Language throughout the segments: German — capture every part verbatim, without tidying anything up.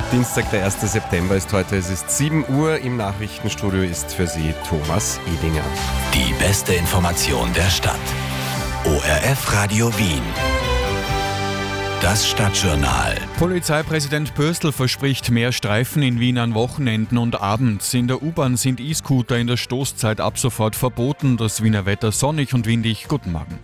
Dienstag, der erste September ist heute. Es ist sieben Uhr. Im Nachrichtenstudio ist für Sie Thomas Edinger. Die beste Information der Stadt. O R F Radio Wien. Das Stadtjournal. Polizeipräsident Pürstl verspricht mehr Streifen in Wien an Wochenenden und abends. In der U-Bahn sind E-Scooter in der Stoßzeit ab sofort verboten. Das Wiener Wetter sonnig und windig. Guten Morgen.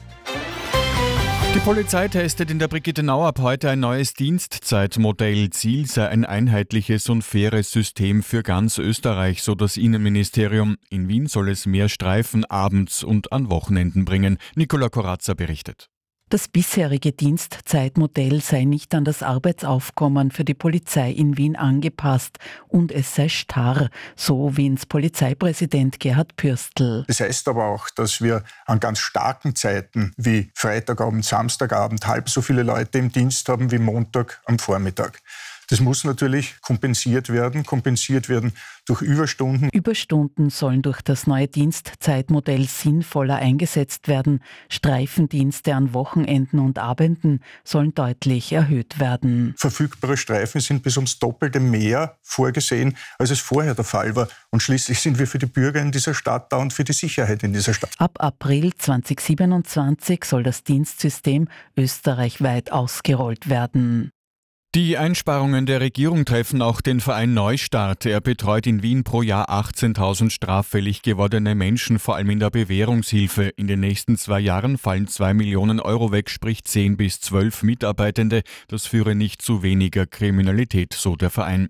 Die Polizei testet in der Brigittenau ab heute ein neues Dienstzeitmodell. Ziel sei ein einheitliches und faires System für ganz Österreich, so das Innenministerium. In Wien soll es mehr Streifen abends und an Wochenenden bringen. Nicola Corazza berichtet. Das bisherige Dienstzeitmodell sei nicht an das Arbeitsaufkommen für die Polizei in Wien angepasst und es sei starr, so Wiens Polizeipräsident Gerhard Pürstl. Das heißt aber auch, dass wir an ganz starken Zeiten wie Freitagabend, Samstagabend halb so viele Leute im Dienst haben wie Montag am Vormittag. Das muss natürlich kompensiert werden, kompensiert werden durch Überstunden. Überstunden sollen durch das neue Dienstzeitmodell sinnvoller eingesetzt werden. Streifendienste an Wochenenden und Abenden sollen deutlich erhöht werden. Verfügbare Streifen sind bis ums Doppelte mehr vorgesehen, als es vorher der Fall war. Und schließlich sind wir für die Bürger in dieser Stadt da und für die Sicherheit in dieser Stadt. Ab April zweitausendsiebenundzwanzig soll das Dienstsystem österreichweit ausgerollt werden. Die Einsparungen der Regierung treffen auch den Verein Neustart. Er betreut in Wien pro Jahr achtzehntausend straffällig gewordene Menschen, vor allem in der Bewährungshilfe. In den nächsten zwei Jahren fallen zwei Millionen Euro weg, sprich zehn bis zwölf Mitarbeitende. Das führe nicht zu weniger Kriminalität, so der Verein.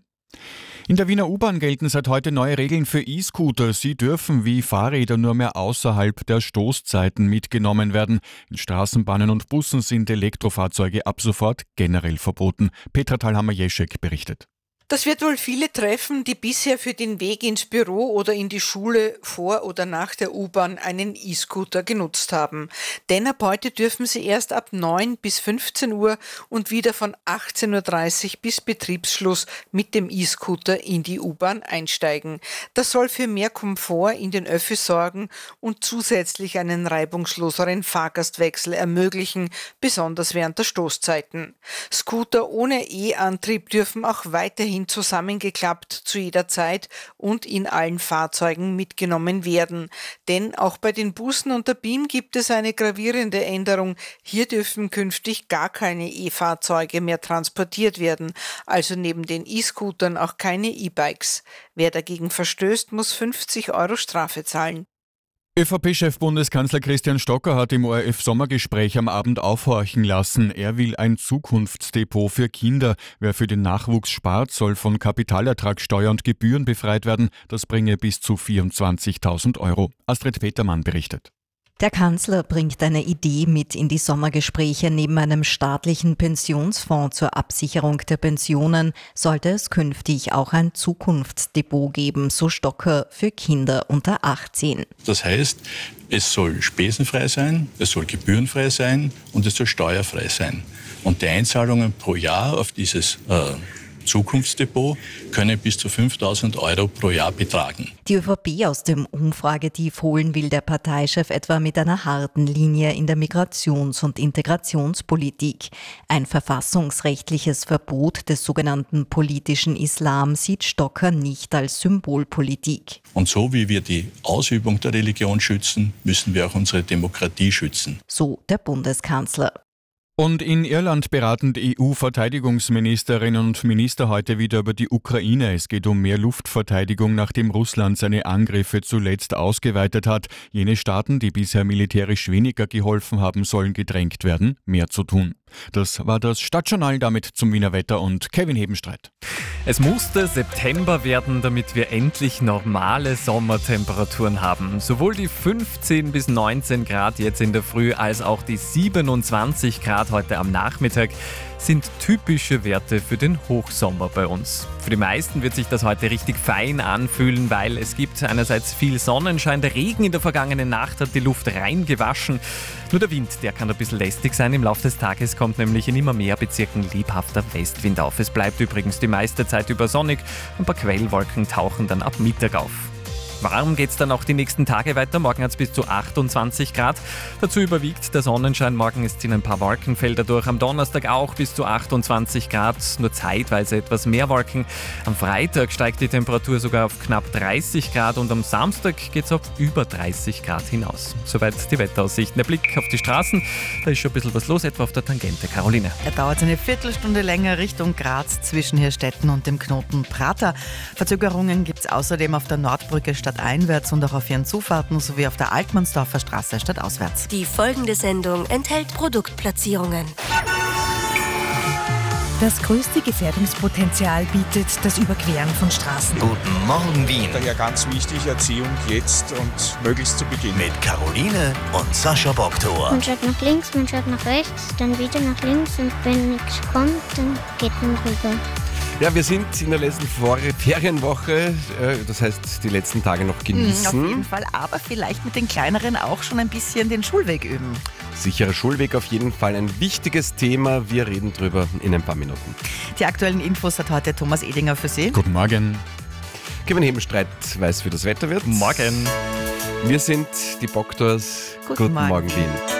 In der Wiener U-Bahn gelten seit heute neue Regeln für E-Scooter. Sie dürfen wie Fahrräder nur mehr außerhalb der Stoßzeiten mitgenommen werden. In Straßenbahnen und Bussen sind Elektrofahrzeuge ab sofort generell verboten. Petra Thalhammer-Jeschek berichtet. Das wird wohl viele treffen, die bisher für den Weg ins Büro oder in die Schule vor oder nach der U-Bahn einen E-Scooter genutzt haben. Denn ab heute dürfen sie erst ab neun bis fünfzehn Uhr und wieder von achtzehn Uhr dreißig bis Betriebsschluss mit dem E-Scooter in die U-Bahn einsteigen. Das soll für mehr Komfort in den Öffis sorgen und zusätzlich einen reibungsloseren Fahrgastwechsel ermöglichen, besonders während der Stoßzeiten. Scooter ohne E-Antrieb dürfen auch weiterhin zusammengeklappt zu jeder Zeit und in allen Fahrzeugen mitgenommen werden. Denn auch bei den Bussen und der B I M gibt es eine gravierende Änderung. Hier dürfen künftig gar keine E-Fahrzeuge mehr transportiert werden, also neben den E-Scootern auch keine E-Bikes. Wer dagegen verstößt, muss fünfzig Euro Strafe zahlen. ÖVP-Chef Bundeskanzler Christian Stocker hat im O R F-Sommergespräch am Abend aufhorchen lassen. Er will ein Zukunftsdepot für Kinder. Wer für den Nachwuchs spart, soll von Kapitalertragssteuer und Gebühren befreit werden. Das bringe bis zu vierundzwanzigtausend Euro. Astrid Petermann berichtet. Der Kanzler bringt eine Idee mit in die Sommergespräche. Neben einem staatlichen Pensionsfonds zur Absicherung der Pensionen sollte es künftig auch ein Zukunftsdepot geben, so Stocker, für Kinder unter achtzehn. Das heißt, es soll spesenfrei sein, es soll gebührenfrei sein und es soll steuerfrei sein. Und die Einzahlungen pro Jahr auf dieses äh, Zukunftsdepot können bis zu fünftausend Euro pro Jahr betragen. Die ÖVP aus dem Umfragetief holen will der Parteichef etwa mit einer harten Linie in der Migrations- und Integrationspolitik. Ein verfassungsrechtliches Verbot des sogenannten politischen Islam sieht Stocker nicht als Symbolpolitik. Und so wie wir die Ausübung der Religion schützen, müssen wir auch unsere Demokratie schützen. So der Bundeskanzler. Und in Irland beraten E U-Verteidigungsministerinnen und Minister heute wieder über die Ukraine. Es geht um mehr Luftverteidigung, nachdem Russland seine Angriffe zuletzt ausgeweitet hat. Jene Staaten, die bisher militärisch weniger geholfen haben, sollen gedrängt werden, mehr zu tun. Das war das Stadtjournal, damit zum Wiener Wetter und Kevin Hebenstreit. Es musste September werden, damit wir endlich normale Sommertemperaturen haben. Sowohl die fünfzehn bis neunzehn Grad jetzt in der Früh als auch die siebenundzwanzig Grad heute am Nachmittag sind typische Werte für den Hochsommer bei uns. Für die meisten wird sich das heute richtig fein anfühlen, weil es gibt einerseits viel Sonnenschein, der Regen in der vergangenen Nacht hat die Luft reingewaschen. Nur der Wind, der kann ein bisschen lästig sein. Im Laufe des Tages kommt nämlich in immer mehr Bezirken lebhafter Westwind auf. Es bleibt übrigens die meiste Zeit über sonnig. Ein paar Quellwolken tauchen dann ab Mittag auf. Warm geht es dann auch die nächsten Tage weiter. Morgen hat es bis zu achtundzwanzig Grad. Dazu überwiegt der Sonnenschein. Morgen ist in ein paar Wolkenfelder durch. Am Donnerstag auch bis zu achtundzwanzig Grad. Nur zeitweise etwas mehr Wolken. Am Freitag steigt die Temperatur sogar auf knapp dreißig Grad und am Samstag geht es auf über dreißig Grad hinaus. Soweit die Wetteraussichten. Der Blick auf die Straßen. Da ist schon ein bisschen was los, etwa auf der Tangente. Caroline. Er dauert eine Viertelstunde länger Richtung Graz zwischen Hirstetten und dem Knoten Prater. Verzögerungen gibt es außerdem auf der Nordbrücke stadteinwärts und auch auf ihren Zufahrten sowie auf der Altmannsdorfer Straße stadtauswärts. Die folgende Sendung enthält Produktplatzierungen. Das größte Gefährdungspotenzial bietet das Überqueren von Straßen. Guten Morgen, Wien. Daher ganz wichtig, Erziehung jetzt und möglichst zu Beginn. Mit Caroline und Sascha Boktor. Man schaut nach links, man schaut nach rechts, dann wieder nach links und wenn nichts kommt, dann geht man rüber. Ja, wir sind in der letzten Ferienwoche, das heißt die letzten Tage noch genießen. Auf jeden Fall, aber vielleicht mit den Kleineren auch schon ein bisschen den Schulweg üben. Sicherer Schulweg auf jeden Fall ein wichtiges Thema. Wir reden drüber in ein paar Minuten. Die aktuellen Infos hat heute Thomas Edinger für Sie. Guten Morgen. Kevin Hebenstreit weiß, wie das Wetter wird. Morgen. Wir sind die Boktors. Guten, Guten Morgen. Morgen, Wien.